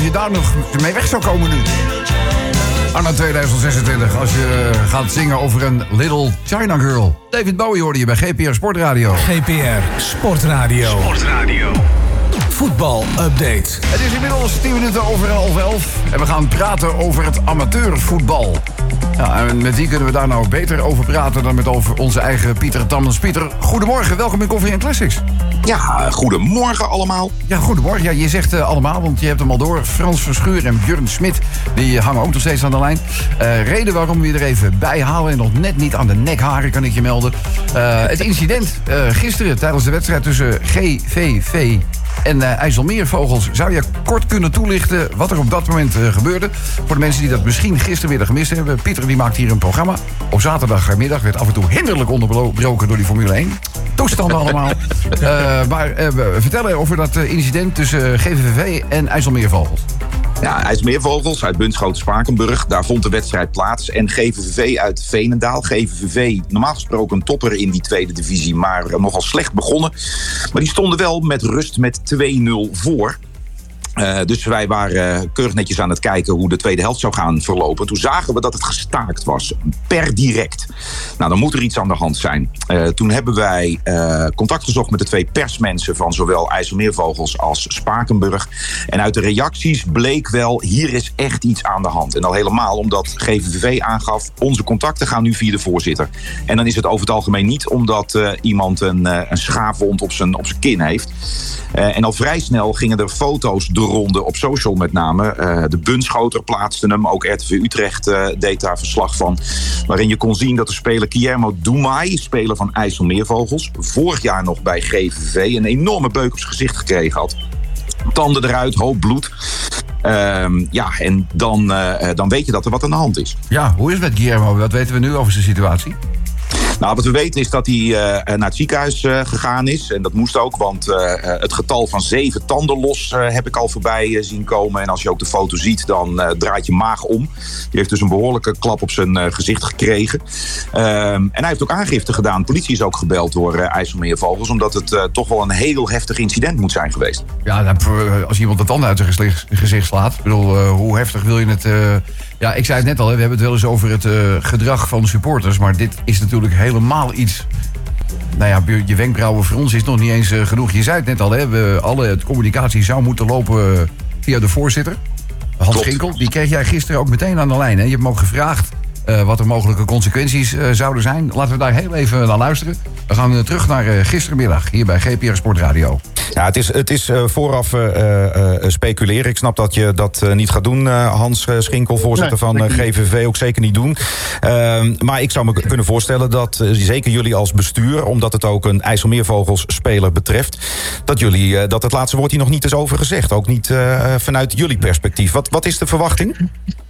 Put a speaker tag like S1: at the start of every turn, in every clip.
S1: of je daar nog mee weg zou komen nu. Anno 2026, als je gaat zingen over een Little China Girl. David Bowie hoorde je bij GPR Sportradio.
S2: GPR Sportradio. Voetbal-update.
S1: Het is inmiddels 10 minuten over 11:30 en we gaan praten over het amateurvoetbal. Ja, en met wie kunnen we daar nou beter over praten dan met over onze eigen Pieter Tammens. Pieter, goedemorgen, welkom in Koffie & Classics.
S3: Ja, goedemorgen allemaal.
S1: Ja, goedemorgen. Ja, je zegt allemaal, want je hebt hem al door. Frans Verschuur en Björn Smit, die hangen ook nog steeds aan de lijn. Reden waarom we je er even bij halen en nog net niet aan de nekharen, kan ik je melden. Het incident gisteren tijdens de wedstrijd tussen GVV en IJsselmeervogels. Zou je kort kunnen toelichten wat er op dat moment gebeurde? Voor de mensen die dat misschien gistermiddag gemist hebben. Pieter die maakt hier een programma. Op zaterdagmiddag werd af en toe hinderlijk onderbroken door die Formule 1. Toestanden allemaal. Maar vertel over dat incident tussen GVV en IJsselmeervogels.
S3: Ja, IJsselmeervogels uit Bunschoten-Spakenburg. Daar vond de wedstrijd plaats. En GVV uit Veenendaal. GVV, normaal gesproken een topper in die tweede divisie, maar nogal slecht begonnen. Maar die stonden wel met rust met 2-0 voor. Dus wij waren keurig netjes aan het kijken hoe de tweede helft zou gaan verlopen. Toen zagen we dat het gestaakt was, per direct. Nou, dan moet er iets aan de hand zijn. Toen hebben wij contact gezocht met de 2 persmensen van zowel IJsselmeervogels als Spakenburg. En uit de reacties bleek wel, hier is echt iets aan de hand. En al helemaal omdat GVV aangaf, onze contacten gaan nu via de voorzitter. En dan is het over het algemeen niet omdat iemand een schaafwond op zijn kin heeft. En al vrij snel gingen er foto's de ronde op social met name. De Bunschoter plaatste hem, ook RTV Utrecht deed daar verslag van. Waarin je kon zien dat de speler Guillermo Dumay, speler van IJsselmeervogels, vorig jaar nog bij GVV een enorme beuk op zijn gezicht gekregen had. Tanden eruit, hoop bloed. Ja, en dan weet je dat er wat aan de hand is.
S1: Ja, hoe is het met Guillermo? Wat weten we nu over zijn situatie?
S3: Nou, wat we weten is dat hij naar het ziekenhuis gegaan is. En dat moest ook, want het getal van 7 tanden los heb ik al voorbij zien komen. En als je ook de foto ziet, dan draait je maag om. Die heeft dus een behoorlijke klap op zijn gezicht gekregen. En hij heeft ook aangifte gedaan. De politie is ook gebeld door IJsselmeervogels, omdat het toch wel een heel heftig incident moet zijn geweest.
S1: Ja, als iemand de tanden uit zijn gezicht slaat. Ik bedoel, hoe heftig wil je het... Ja, ik zei het net al, we hebben het wel eens over het gedrag van supporters. Maar dit is natuurlijk helemaal iets... Nou ja, je wenkbrauwen voor ons is nog niet eens genoeg. Je zei het net al, alle communicatie zou moeten lopen via de voorzitter. Hans Ginkel, die kreeg jij gisteren ook meteen aan de lijn. Hè? Je hebt hem ook gevraagd wat er mogelijke consequenties zouden zijn. Laten we daar heel even naar luisteren. We gaan terug naar gistermiddag hier bij GPR Sportradio.
S4: Ja, het is vooraf speculeren. Ik snap dat je dat niet gaat doen, Hans Schinkel, voorzitter van GVV, ook zeker niet doen. Maar ik zou me kunnen voorstellen dat zeker jullie als bestuur, omdat het ook een IJsselmeervogels-speler betreft, dat het laatste woord hier nog niet is over gezegd. Ook niet vanuit jullie perspectief. Wat is de verwachting?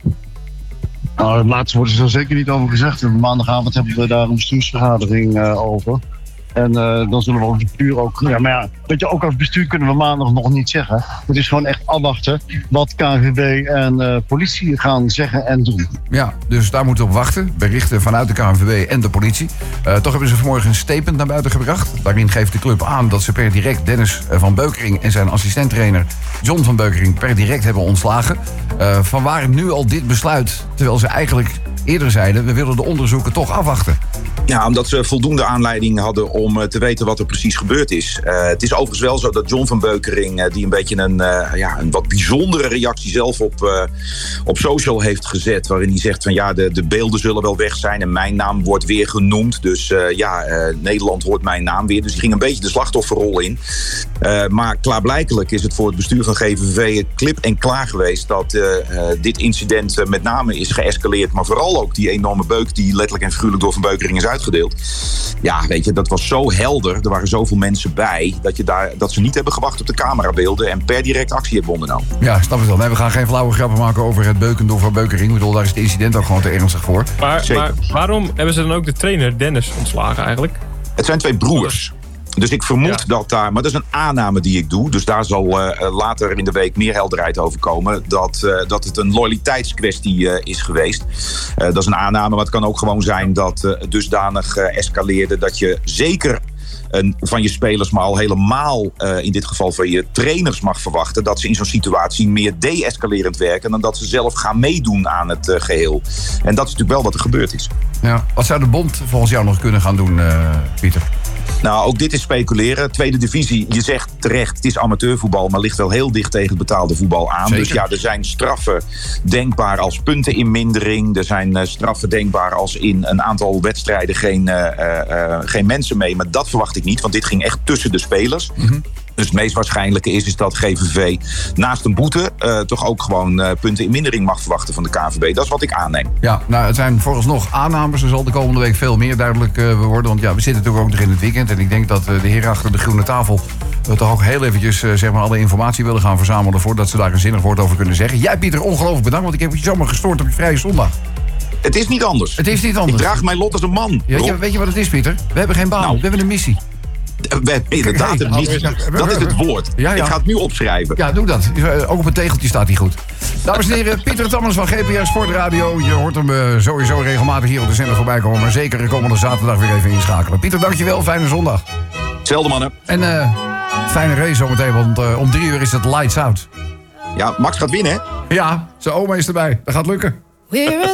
S5: Nou, het laatste woord is er zeker niet over gezegd. Maandagavond hebben we daar een bestuursvergadering over. En dan zullen we als bestuur ook... Ja, maar ja, weet je, ook als bestuur kunnen we maandag nog niet zeggen. Het is gewoon echt afwachten wat KNVB en politie gaan zeggen en doen.
S1: Ja, dus daar moeten we op wachten. Berichten vanuit de KNVB en de politie. Toch hebben ze vanmorgen een statement naar buiten gebracht. Daarin geeft de club aan dat ze per direct Dennis van Beukering en zijn assistenttrainer John van Beukering per direct hebben ontslagen. Vanwaar nu al dit besluit, terwijl ze eigenlijk eerder zeiden, we willen de onderzoeken toch afwachten.
S3: Ja, omdat ze voldoende aanleiding hadden om te weten wat er precies gebeurd is. Het is overigens wel zo dat John van Beukering, die een beetje een wat bijzondere reactie zelf op social heeft gezet, waarin hij zegt van ja, de beelden zullen wel weg zijn en mijn naam wordt weer genoemd. Dus Nederland hoort mijn naam weer. Dus die ging een beetje de slachtofferrol in. Maar klaarblijkelijk is het voor het bestuur van GVV klip en klaar geweest dat dit incident met name is geëscaleerd, maar vooral ook die enorme beuk die letterlijk en figuurlijk door Van Beukering is uitgedeeld. Ja, weet je, dat was zo helder. Er waren zoveel mensen bij dat ze niet hebben gewacht op de camerabeelden en per direct actie hebben ondernomen.
S1: Ja, snap ik wel. Nee, we gaan geen flauwe grappen maken over het beuken door Van Beukering. Ik bedoel, daar is het incident ook gewoon te ernstig voor.
S6: Maar waarom hebben ze dan ook de trainer Dennis ontslagen eigenlijk?
S3: Het zijn 2 broers. Dus ik vermoed dat daar... Maar dat is een aanname die ik doe. Dus daar zal later in de week meer helderheid over komen. Dat het een loyaliteitskwestie is geweest. Dat is een aanname, maar het kan ook gewoon zijn dat het dusdanig escaleerde dat je zeker van je spelers, maar al helemaal in dit geval van je trainers mag verwachten dat ze in zo'n situatie meer de-escalerend werken dan dat ze zelf gaan meedoen aan het geheel. En dat is natuurlijk wel wat er gebeurd is.
S1: Ja. Wat zou de bond volgens jou nog kunnen gaan doen, Pieter?
S3: Nou, ook dit is speculeren. Tweede divisie, je zegt terecht, het is amateurvoetbal, maar ligt wel heel dicht tegen het betaalde voetbal aan.
S1: Zeker.
S3: Dus ja, er zijn straffen denkbaar als punteninmindering. Er zijn straffen denkbaar als in een aantal wedstrijden geen mensen mee. Maar dat verwacht ik niet, want dit ging echt tussen de spelers. Mm-hmm. Dus het meest waarschijnlijke is dat GVV naast een boete toch ook gewoon punteninmindering mag verwachten van de KNVB. Dat is wat ik aanneem.
S1: Ja, nou, het zijn vooralsnog aannames. Er zal de komende week veel meer duidelijk worden. Want ja, we zitten natuurlijk ook nog in het weekend. En ik denk dat de heren achter de groene tafel toch ook heel eventjes zeg maar alle informatie willen gaan verzamelen voordat ze daar een zinnig woord over kunnen zeggen. Jij, Pieter, ongelooflijk bedankt, want ik heb je zomaar gestoord op je vrije zondag.
S3: Het is niet anders.
S1: Het is niet anders.
S3: Ik draag mijn lot als een man.
S1: Ja, weet je wat het is, Pieter? We hebben geen baan, we hebben een missie.
S3: Inderdaad, een missie. Dat is het woord.
S1: Ja.
S3: Ik ga het nu opschrijven.
S1: Ja, doe dat. Ook op een tegeltje staat hij goed. Dames en heren, Pieter Tammers van GPR Sportradio. Je hoort hem sowieso regelmatig hier op de zender voorbij komen. Maar zeker de komende zaterdag weer even inschakelen. Pieter, dankjewel. Fijne zondag.
S3: Hetzelfde, mannen.
S1: En fijne race zometeen, want om 3 uur is het lights out.
S3: Ja, Max gaat winnen, hè?
S1: Ja, zijn oma is erbij. Dat gaat lukken.